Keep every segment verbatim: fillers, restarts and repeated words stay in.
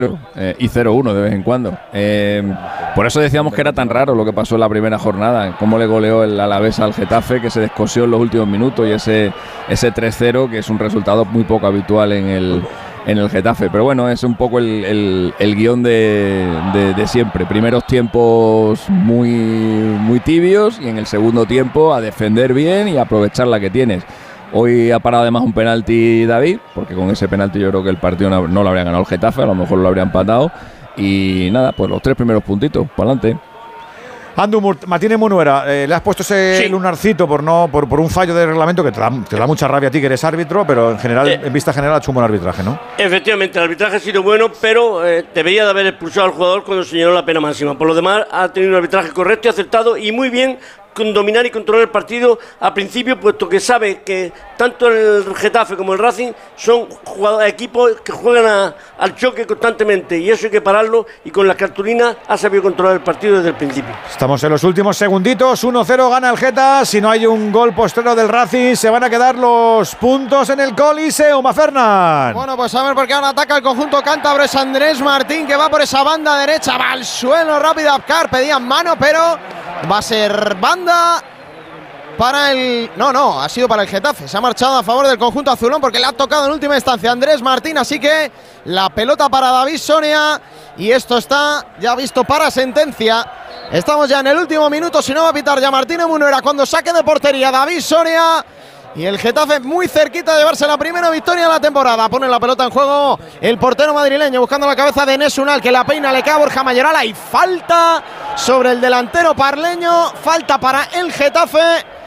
eh, y cero uno de vez en cuando. Eh, por eso decíamos que era tan raro lo que pasó en la primera jornada, cómo le goleó el Alavés al Getafe, que se descosió en los últimos minutos, y ese, ese tres cero, que es un resultado muy poco habitual en el, en el Getafe. Pero bueno, es un poco el, el, el guión de, de, de siempre. Primeros tiempos muy, muy tibios, y en el segundo tiempo a defender bien y aprovechar la que tienes. Hoy ha parado además un penalti David, porque con ese penalti yo creo que el partido no, no lo habría ganado el Getafe, a lo mejor lo habría empatado. Y nada, pues los tres primeros puntitos, para adelante. Andu Martínez Munuera, eh, le has puesto ese sí. lunarcito por no por, por un fallo de reglamento que te da, te da mucha rabia a ti, que eres árbitro, pero en general, eh, en vista general, ha hecho un buen arbitraje, ¿no? Efectivamente, el arbitraje ha sido bueno, pero eh, debería de haber expulsado al jugador cuando señaló la pena máxima. Por lo demás, ha tenido un arbitraje correcto y acertado, y muy bien con dominar y controlar el partido al principio, puesto que sabe que tanto el Getafe como el Racing son jugadores, equipos que juegan a, al choque constantemente, y eso hay que pararlo, y con las cartulinas ha sabido controlar el partido desde el principio. Estamos en los últimos segunditos, uno cero gana el Geta. Si no hay un gol postrero del Racing, se van a quedar los puntos en el Coliseum. A Fernán. Bueno, pues a ver, porque ahora ataca el conjunto cántabro. Es Andrés Martín, que va por esa banda derecha, va al suelo rápido. Apcar, pedían mano, pero va a ser banda para el... No, no, ha sido para el Getafe. Se ha marchado a favor del conjunto azulón porque le ha tocado en última instancia Andrés Martín. Así que la pelota para David Soria, y esto está ya visto para sentencia. Estamos ya en el último minuto, si no va a pitar ya Martínez Munuera cuando saque de portería David Soria. Y el Getafe muy cerquita de llevarse la primera victoria de la temporada. Pone la pelota en juego el portero madrileño, buscando la cabeza de Enes Unal, que la peina, le cae a Borja Mayoral. Y falta sobre el delantero parleño, falta para el Getafe.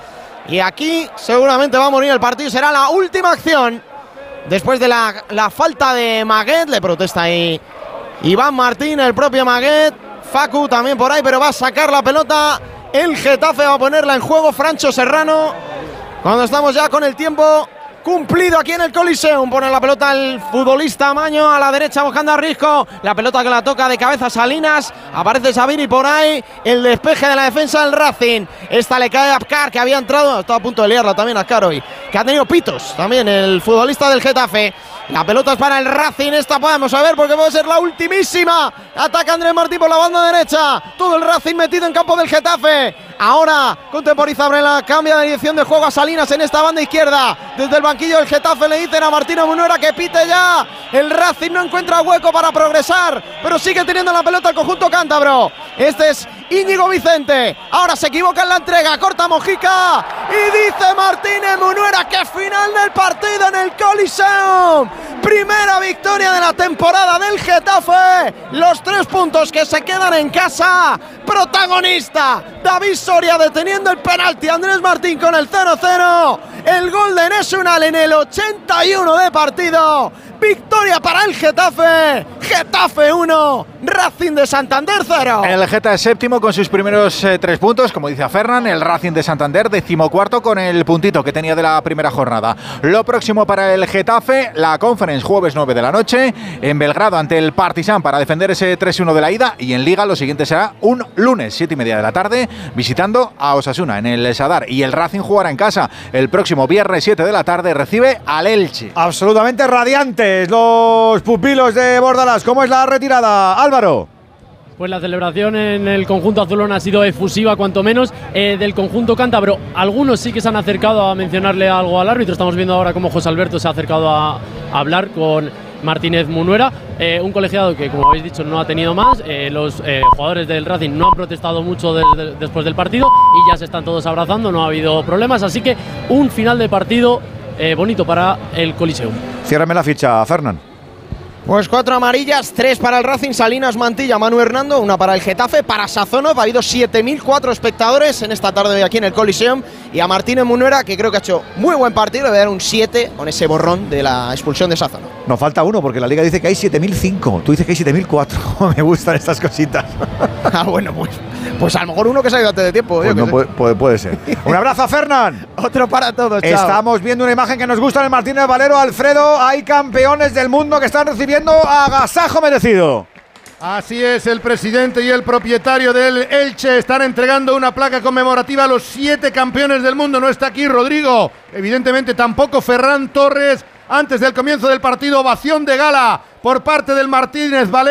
Y aquí seguramente va a morir el partido. Será la última acción después de la, la falta de Maguet. Le protesta ahí Iván Martín, el propio Maguet. Facu también por ahí, pero va a sacar la pelota el Getafe, va a ponerla en juego Francho Serrano. Cuando estamos ya con el tiempo cumplido aquí en el Coliseum, pone la pelota el futbolista Maño a la derecha buscando a Risco. La pelota que la toca de cabeza Salinas. Aparece Sabiri por ahí. El despeje de la defensa del Racing. Esta le cae a Apcar, que había entrado. Estaba a punto de liarla también a Apcar hoy, que ha tenido pitos también el futbolista del Getafe. La pelota es para el Racing. Esta podemos saber porque puede ser la ultimísima. Ataca Andrés Martín por la banda derecha. Todo el Racing metido en campo del Getafe. Ahora contemporiza Brela, cambia de dirección de juego a Salinas en esta banda izquierda. Desde el banquillo del Getafe le dicen a Martínez Munuera que pite ya. El Racing no encuentra hueco para progresar, pero sigue teniendo la pelota el conjunto cántabro. Este es Íñigo Vicente. Ahora se equivoca en la entrega, corta Mojica y dice Martínez Munuera que final del partido en el Coliseum. Primera victoria de la temporada del Getafe. Los tres puntos que se quedan en casa. Protagonista David Soria deteniendo el penalti. Andrés Martín con el cero cero. El gol de Enes Unal en el ochenta y uno de partido. Victoria para el Getafe. Getafe uno, Racing de Santander cero. El Geta es séptimo con sus primeros eh, tres puntos, como dice Fernan. El Racing de Santander decimocuarto con el puntito que tenía de la primera jornada. Lo próximo para el Getafe, la Conference, jueves nueve de la noche en Belgrado ante el Partizan para defender ese tres uno de la ida. Y en Liga lo siguiente será un lunes, siete y media de la tarde, visitando a Osasuna en el Sadar. Y el Racing jugará en casa el próximo viernes siete de la tarde, recibe al Elche. Absolutamente radiantes los pupilos de Bordalás. ¿Cómo es la retirada, Álvaro? Pues la celebración en el conjunto azulón ha sido efusiva, cuanto menos, eh, del conjunto cántabro. Algunos sí que se han acercado a mencionarle algo al árbitro. Estamos viendo ahora cómo José Alberto se ha acercado a, a hablar con Martínez Munuera, eh, un colegiado que, como habéis dicho, no ha tenido más. Eh, los eh, jugadores del Racing no han protestado mucho de, de, después del partido y ya se están todos abrazando, no ha habido problemas. Así que un final de partido eh, bonito para el Coliseum. Ciérrame la ficha, Fernán. Pues cuatro amarillas, tres para el Racing, Salinas, Mantilla, Manu Hernando, una para el Getafe, para Sazonov. Ha habido siete mil cuatro espectadores en esta tarde aquí en el Coliseum. Y a Martínez Munuera, que creo que ha hecho muy buen partido, le voy a dar un siete con ese borrón de la expulsión de Sazonov. Nos falta uno porque la Liga dice que hay siete mil cinco. Tú dices que hay siete mil cuatro. Me gustan estas cositas. Ah, bueno, pues, pues a lo mejor uno que se ha ido antes de tiempo. Pues no, puede, puede, puede ser. Un abrazo a Fernán. Otro para todos, chao. Estamos viendo una imagen que nos gusta en el Martínez Valero. Alfredo, hay campeones del mundo que están recibiendo agasajo merecido. Así es, el presidente y el propietario del Elche están entregando una placa conmemorativa a los siete campeones del mundo. No está aquí Rodrigo, evidentemente tampoco Ferran Torres. Antes del comienzo del partido, ovación de gala por parte del Martínez Valero.